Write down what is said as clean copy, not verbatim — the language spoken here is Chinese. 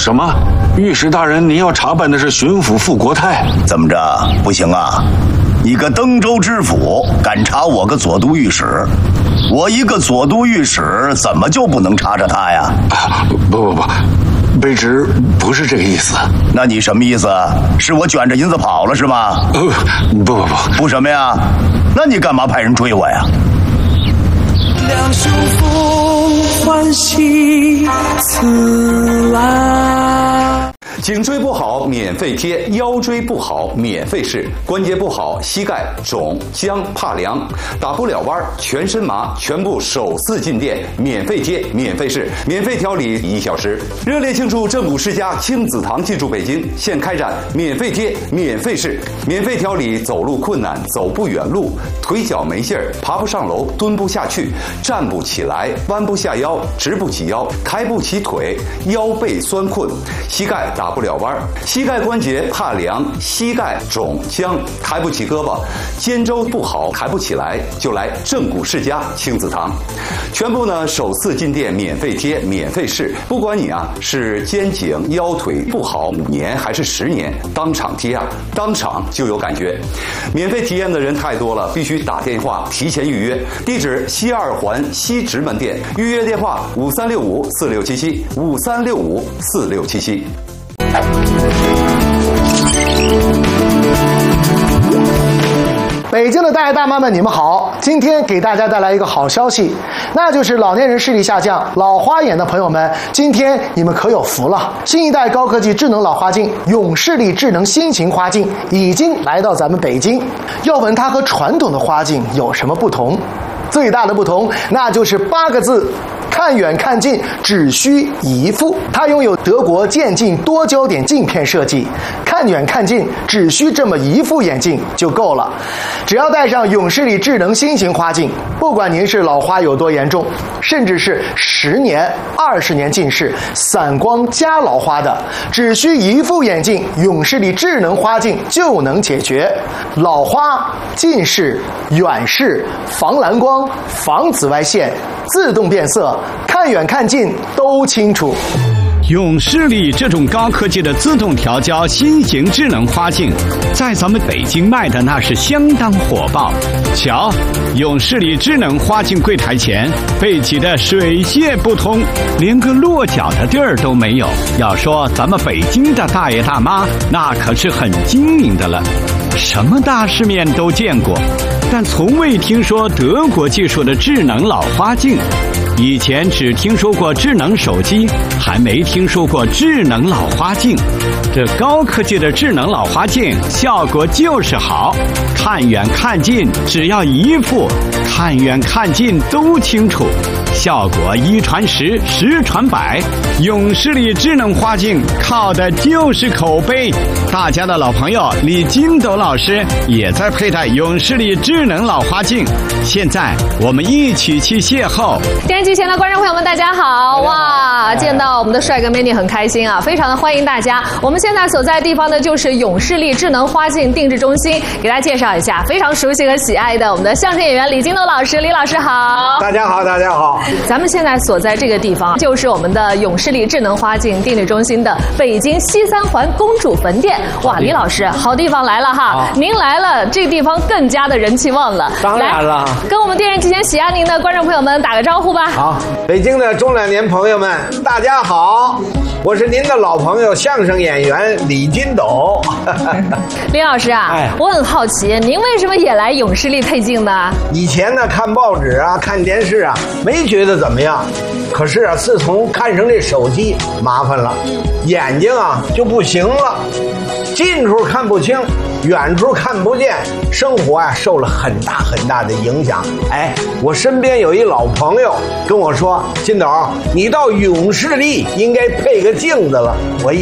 什么？御史大人，您要查办的是巡抚傅国泰？ 怎么着？不行啊！你个登州知府敢查我个左都御史，我一个左都御史怎么就不能查查他呀？ 不，卑职不是这个意思。 那你什么意思？是我卷着银子跑了是吗？ 不什么呀？那你干嘛派人追我呀？ 两袖风欢喜此来。 颈椎不好免费贴，腰椎不好免费试，关节不好膝盖肿僵怕凉，打不了弯全身麻，全部手撕进店，免费贴免费试，免费调理1小时。热烈庆祝正骨世家亲子堂进驻北京，现开展免费贴免费试，免费调理走路困难、走不远路、腿脚没劲儿、爬不上楼、蹲不下去、站不起来、弯不下腰、直不起腰、抬不起腿、腰背酸困、膝盖打不了弯，膝盖关节怕凉，膝盖肿僵，抬不起胳膊，肩周不好，抬不起来，就来正骨世家亲子堂，全部呢首次进店免费贴免费试，不管你是肩颈腰腿不好5年还是10年，当场贴当场就有感觉。免费体验的人太多了，必须打电话提前预约。地址西2环西直门店，预约电话5365467753654677。 北京的大爷大妈们，你们好！今天给大家带来一个好消息，那就是老年人视力下降、老花眼的朋友们，今天你们可有福了！新一代高科技智能老花镜永视力智能新型花镜已经来到咱们北京。要问它和传统的花镜有什么不同？最大的不同，那就是8个字：看远看近只需一副。它拥有德国渐进多焦点镜片设计，看远看近只需这么一副眼镜就够了。只要戴上永视力智能新型花镜，不管您是老花有多严重，甚至是10年、20年近视、散光加老花的，只需一副眼镜，永视力智能花镜就能解决老花、近视、远视、防蓝光、防紫外线、自动变色，看远看近都清楚。 永视力这种高科技的自动调焦新型智能花镜，在咱们北京卖的那是相当火爆。瞧，永视力智能花镜柜台前被挤得水泄不通，连个落脚的地儿都没有。要说咱们北京的大爷大妈，那可是很精明的了，什么大世面都见过，但从未听说德国技术的智能老花镜。以前只听说过智能手机，还没听说过智能老花镜。这高科技的智能老花镜效果就是好，看远看近只要一副，看远看近都清楚，效果1传10，10传100。永视力智能花镜靠的就是口碑。大家的老朋友李金斗老师也在佩戴永视力智能老花镜，现在我们一起去邂逅。 电视机前的观众朋友们，大家好！哇，见到我们的帅哥美女很开心啊，非常的欢迎大家。我们现在所在的地方呢，就是永视力智能花镜定制中心，给大家介绍一下非常熟悉和喜爱的我们的相声演员李金斗老师。李老师好！ 大家好，大家好！ 咱们现在所在这个地方，就是我们的永视力智能花镜定制中心的北京西3环公主坟店。哇，李老师，好地方来了哈！您来了，这个地方更加的人气旺了。 当然了， 跟我们电视机前喜爱您的观众朋友们打个招呼吧。 好，北京的中老年朋友们，大家好，我是您的老朋友相声演员李金斗。 李老师啊，我很好奇，您为什么也来永视力配镜呢？ 以前呢，看报纸啊，看电视啊，没觉得怎么样。可是啊，自从看上这手机，麻烦了，眼睛啊就不行了，近处看不清，远处看不见，生活啊受了很大很大的影响。我身边有一老朋友跟我说，金斗，你到永视力应该配个镜子了。我一